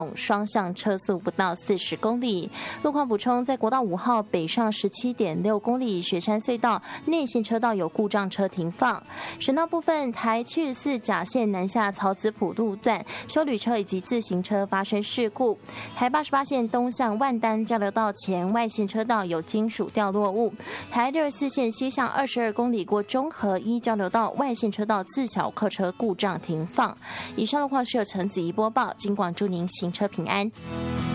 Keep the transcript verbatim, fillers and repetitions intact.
双向车速不到四十公里。路况补充，在国道五号北上十七点六公里雪山隧道内线车道有故障车停放。省道部分，台七十四甲线南下曹子埔路段休旅车以及自行车发生事故。台八十八线东向万丹交流道前外线车道有金属掉落物。台六十四线西向二十二公里过中和一交流道外线车道自小客车故障停放。以上路况是由陈子怡播报，金广祝您行车平安。